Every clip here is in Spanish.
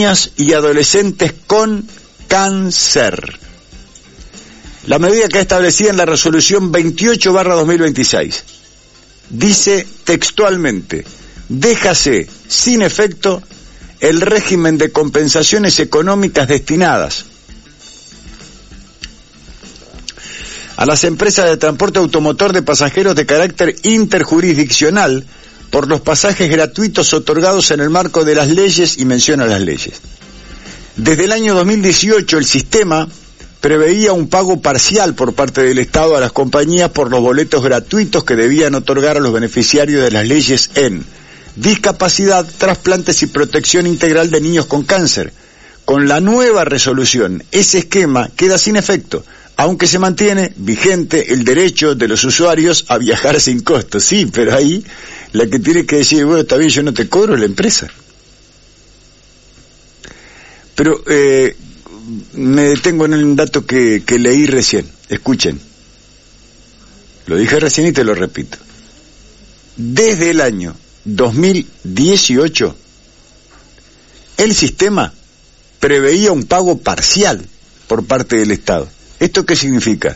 niñas y adolescentes con cáncer. La medida que establecida en la resolución 28/2026 dice textualmente: déjase sin efecto el régimen de compensaciones económicas destinadas a las empresas de transporte automotor de pasajeros de carácter interjurisdiccional por los pasajes gratuitos otorgados en el marco de las leyes, y menciona las leyes. Desde el año 2018 el sistema preveía un pago parcial por parte del Estado a las compañías por los boletos gratuitos que debían otorgar a los beneficiarios de las leyes en discapacidad, trasplantes y protección integral de niños con cáncer. Con la nueva resolución, ese esquema queda sin efecto, aunque se mantiene vigente el derecho de los usuarios a viajar sin costo. Sí, pero ahí la que tiene que decir, bueno, está bien, yo no te cobro, la empresa. Pero me detengo en el dato que leí recién. Escuchen. Lo dije recién y te lo repito. Desde el año 2018, el sistema preveía un pago parcial por parte del Estado. ¿Esto qué significa?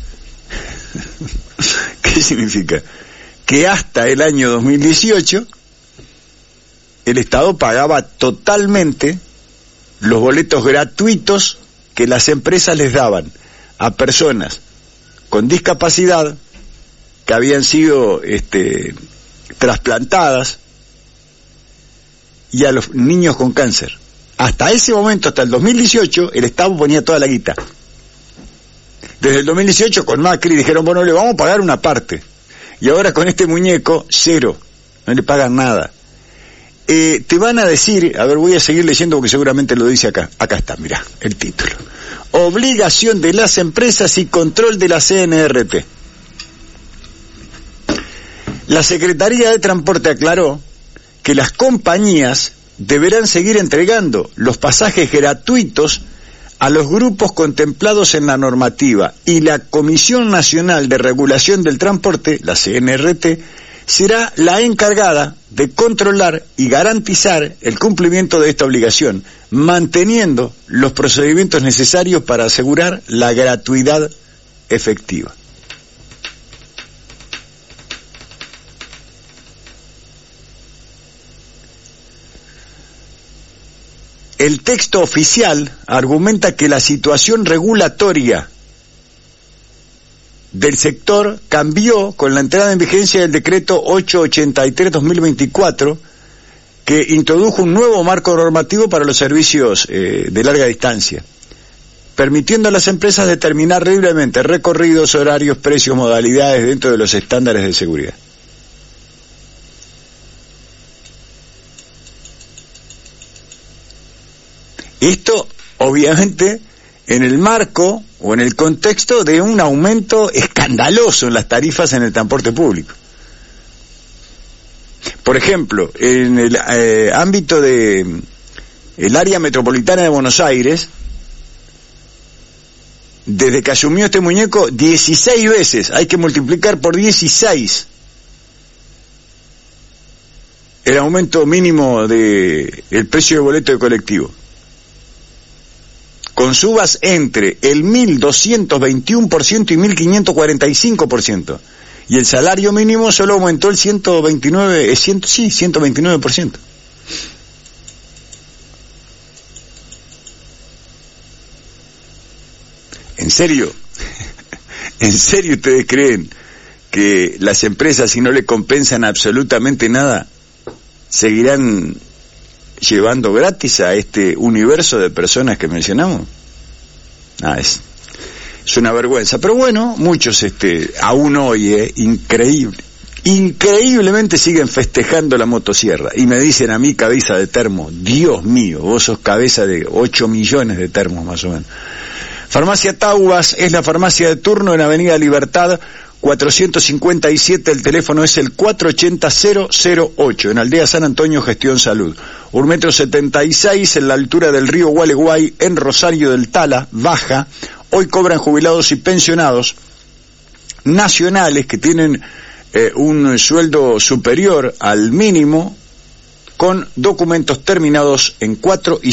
¿Qué significa? Que hasta el año 2018 el Estado pagaba totalmente los boletos gratuitos que las empresas les daban a personas con discapacidad que habían sido trasplantadas y a los niños con cáncer. Hasta ese momento, hasta el 2018, el Estado ponía toda la guita. Desde el 2018 con Macri dijeron, bueno, le vamos a pagar una parte. Y ahora con este muñeco, cero. No le pagan nada. Te van a decir, a ver, voy a seguir leyendo porque seguramente lo dice acá. Acá está, mirá, el título. Obligación de las empresas y control de la CNRT. La Secretaría de Transporte aclaró que las compañías deberán seguir entregando los pasajes gratuitos a los grupos contemplados en la normativa, y la Comisión Nacional de Regulación del Transporte, la CNRT, será la encargada de controlar y garantizar el cumplimiento de esta obligación, manteniendo los procedimientos necesarios para asegurar la gratuidad efectiva. El texto oficial argumenta que la situación regulatoria del sector cambió con la entrada en vigencia del decreto 883/2024, que introdujo un nuevo marco normativo para los servicios de larga distancia, permitiendo a las empresas determinar libremente recorridos, horarios, precios, modalidades dentro de los estándares de seguridad. Esto, obviamente, en el marco o en el contexto de un aumento escandaloso en las tarifas en el transporte público. Por ejemplo, en el ámbito de el área metropolitana de Buenos Aires, desde que asumió este muñeco, 16 veces, hay que multiplicar por 16 el aumento mínimo de el precio de boleto de colectivo, con subas entre el 1.221% y 1.545%, y el salario mínimo solo aumentó el 129%. ¿En serio? ¿En serio ustedes creen que las empresas, si no le compensan absolutamente nada, seguirán llevando gratis a este universo de personas que mencionamos? Es una vergüenza. Pero bueno, muchos aún hoy, increíblemente siguen festejando la motosierra, y me dicen a mí, cabeza de termo, Dios mío, vos sos cabeza de 8 millones de termos más o menos. Farmacia Taubas es la farmacia de turno en Avenida Libertad 457, el teléfono es el 480-008, en Aldea San Antonio, Gestión Salud. Urmetro 76, en la altura del río Gualeguay, en Rosario del Tala, Baja. Hoy cobran jubilados y pensionados nacionales que tienen un sueldo superior al mínimo, con documentos terminados en 4 y